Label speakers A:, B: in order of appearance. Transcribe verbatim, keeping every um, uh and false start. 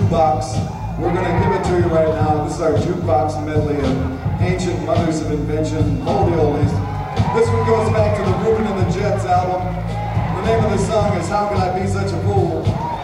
A: jukebox. We're gonna give it to you right now. This is our jukebox medley of ancient mothers of invention, moldy oldies. This one goes back to the Reuben and the Jets album. The name of the song is How Can I Be Such a Fool?